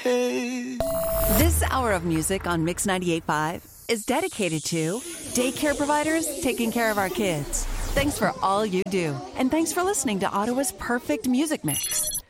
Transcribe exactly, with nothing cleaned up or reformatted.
head. This hour of music on Mix ninety-eight point five is dedicated to daycare providers taking care of our kids. Thanks for all you do, and thanks for listening to Ottawa's perfect music mix.